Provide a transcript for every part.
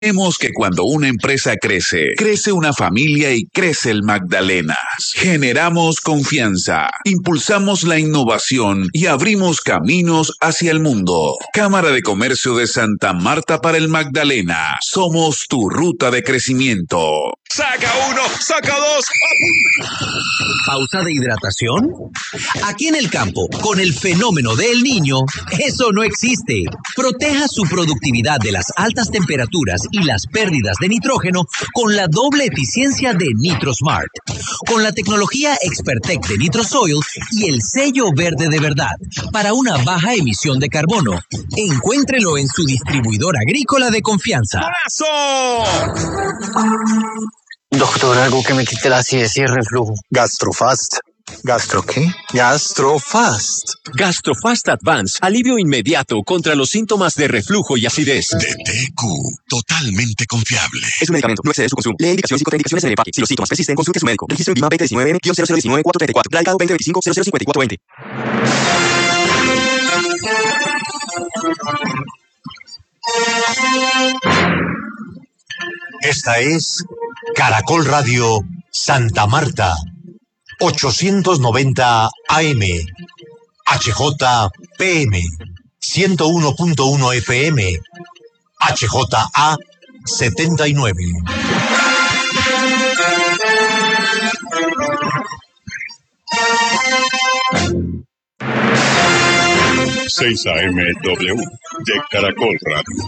Vemos que cuando una empresa crece, crece una familia y crece el Magdalenas. Generamos confianza, impulsamos la innovación y abrimos caminos hacia el mundo. Cámara de Comercio de Santa Marta para el Magdalena. Somos tu ruta de crecimiento. ¡Saca uno! ¡Saca dos! ¿Pausa de hidratación? Aquí en el campo, con el fenómeno del Niño, eso no existe. Proteja su productividad de las altas temperaturas y las pérdidas de nitrógeno con la doble eficiencia de NitroSmart. Con la tecnología Expertec de NitroSoil y el sello verde de verdad para una baja emisión de carbono. Encuéntrelo en su distribuidor agrícola de confianza. ¡Golazo! Doctor, algo que me quite la acidez y el reflujo. Gastrofast. ¿Gastro qué? Gastrofast. Gastrofast Advance, alivio inmediato contra los síntomas de reflujo y acidez. DTQ, totalmente confiable. Es un medicamento, no excede su consumo. Lee indicaciones y contraindicaciones en el empaque. Si los síntomas persisten, consulte a su médico. Registro en BIMA 2019-0019-434. Radicado 2025-005420. Esta es Caracol Radio Santa Marta, 890 AM, HJPM, 101.1 FM, HJA 79. Seis AMW de Caracol Radio.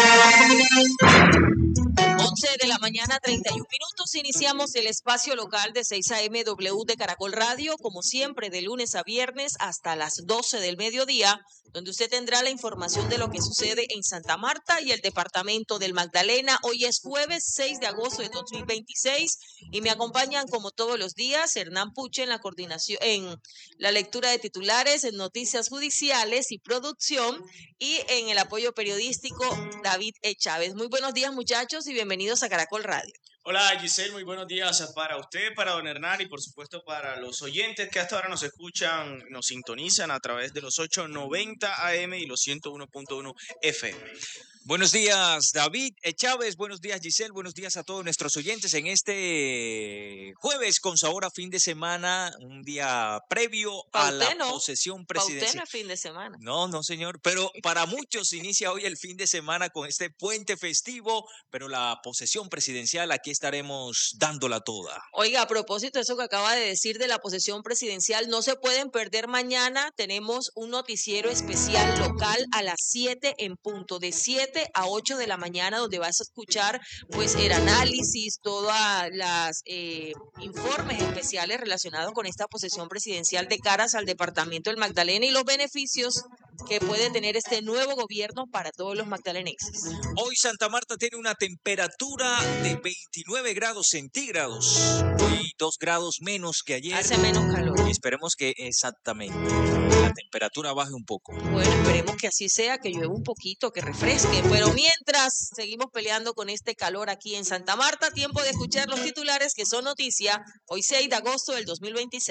11 de la mañana, 31 minutos. Iniciamos el espacio local de 6 AMW de Caracol Radio, como siempre, de lunes a viernes hasta las 12 del mediodía, donde usted tendrá la información de lo que sucede en Santa Marta y el departamento del Magdalena. Hoy es jueves 6 de agosto de 2026 y me acompañan, como todos los días, Hernán Puche en la coordinación, en la lectura de titulares, en noticias judiciales y producción, y en el apoyo periodístico, David E. Chávez. Muy buenos días, muchachos, y bienvenidos a Caracol Radio. Hola Giselle, muy buenos días para usted, para don Hernán y por supuesto para los oyentes que hasta ahora nos escuchan, nos sintonizan a través de los 890 AM y los 101.1 FM. Buenos días, David Chávez, buenos días, Giselle, buenos días a todos nuestros oyentes en este jueves con sabor a fin de semana, un día previo a la posesión presidencial. ¿Para usted no es fin de semana? No, señor, pero para muchos inicia hoy el fin de semana con este puente festivo, pero la posesión presidencial, aquí estaremos dándola toda. Oiga, a propósito de eso que acaba de decir de la posesión presidencial, no se pueden perder mañana, tenemos un noticiero especial local a las 7 en punto, de 7 a 8 de la mañana, donde vas a escuchar pues el análisis, todas las informes especiales relacionados con esta posesión presidencial de caras al departamento del Magdalena y los beneficios que puede tener este nuevo gobierno para todos los magdalenenses. Hoy Santa Marta tiene una temperatura de 29 grados centígrados y 2 grados menos que ayer. Hace menos calor. Y esperemos que exactamente la temperatura baje un poco. Bueno, esperemos que así sea, que llueva un poquito, que refresque. Pero mientras seguimos peleando con este calor aquí en Santa Marta, tiempo de escuchar los titulares que son noticia hoy 6 de agosto del 2026.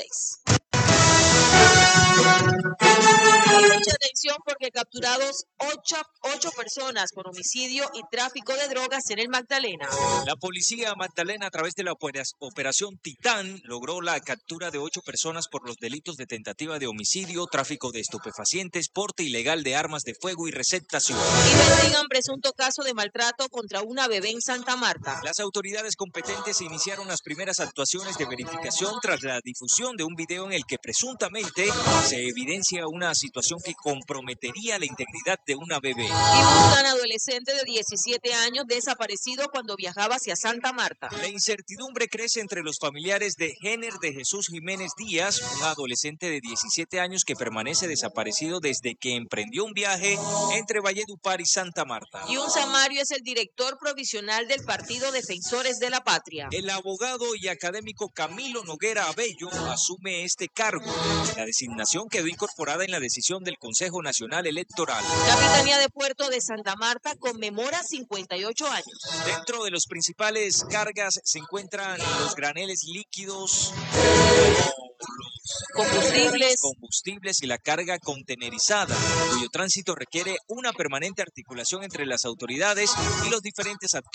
Mucha atención porque capturados 8 personas por homicidio y tráfico de drogas en el Magdalena. La policía Magdalena, a través de la operación Titán, logró la captura de 8 personas por los delitos de tentativa de homicidio, tráfico de estupefacientes, porte ilegal de armas de fuego y receptación. Investigan presunto caso de maltrato contra una bebé en Santa Marta. Las autoridades competentes iniciaron las primeras actuaciones de verificación tras la difusión de un video en el que presuntamente se evidencia una situación que comprometería la integridad de una bebé. Y buscan adolescente de 17 años desaparecido cuando viajaba hacia Santa Marta. La incertidumbre crece entre los familiares de Jenner de Jesús Jiménez Díaz, un adolescente de 17 años que permanece desaparecido desde que emprendió un viaje entre Valledupar y Santa Marta. Y un Samario es el director provisional del Partido Defensores de la Patria. El abogado y académico Camilo Noguera Abello asume este cargo. La designación quedó incorporada basada en la decisión del Consejo Nacional Electoral. Capitanía de Puerto de Santa Marta conmemora 58 años. Dentro de los principales cargas se encuentran los graneles líquidos, combustibles y la carga contenerizada, cuyo tránsito requiere una permanente articulación entre las autoridades y los diferentes actores